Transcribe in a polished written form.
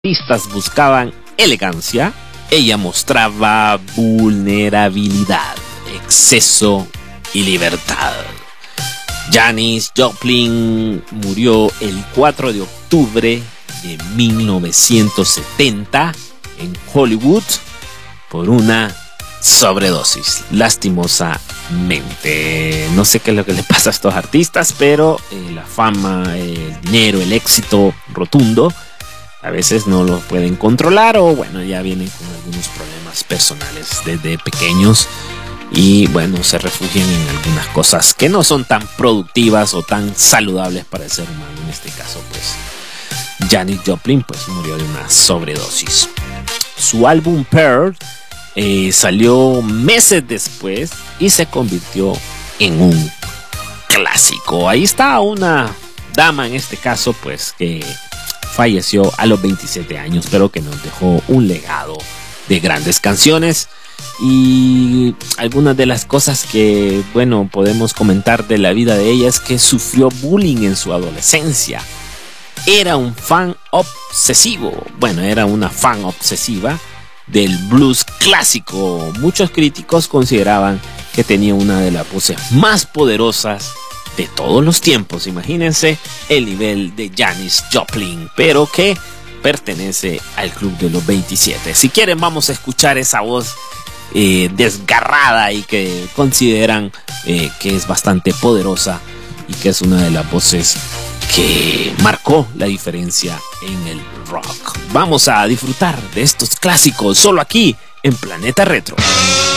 artistas buscaban elegancia, ella mostraba vulnerabilidad, exceso y libertad. Janis Joplin murió el 4 de octubre de 1970 en Hollywood por una sobredosis, lastimosamente. No sé qué es lo que le pasa a estos artistas, pero la fama, el dinero, el éxito rotundo a veces no lo pueden controlar, o bueno, ya vienen con algunos problemas personales desde pequeños y bueno, se refugian en algunas cosas que no son tan productivas o tan saludables para el ser humano. En este caso, pues Janis Joplin pues murió de una sobredosis. Su álbum Pearl salió meses después y se convirtió en un clásico. Ahí está una dama, en este caso, pues que falleció a los 27 años, pero que nos dejó un legado de grandes canciones. Y algunas de las cosas que, bueno, podemos comentar de la vida de ella es que sufrió bullying en su adolescencia. Era un fan obsesivo, bueno, era una fan obsesiva del blues clásico. Muchos críticos consideraban que tenía una de las voces más poderosas de todos los tiempos. Imagínense el nivel de Janis Joplin, pero que pertenece al club de los 27. Si quieren, vamos a escuchar esa voz desgarrada y que consideran que es bastante poderosa y que es una de las voces que marcó la diferencia en el rock. Vamos a disfrutar de estos clásicos solo aquí en Planeta Retro.